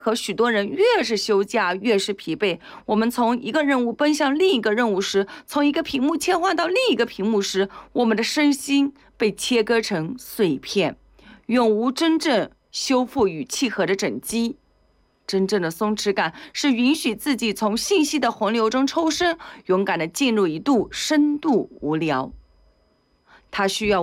和许多人越是休假，越是疲惫。我们从一个任务奔向另一个任务时，从一个屏幕切换到另一个屏幕时，我们的身心被切割成碎片，永无真正修复与契合的整机。真正的松弛感是允许自己从信息的洪流中抽身，勇敢地进入一度深度无聊。它需要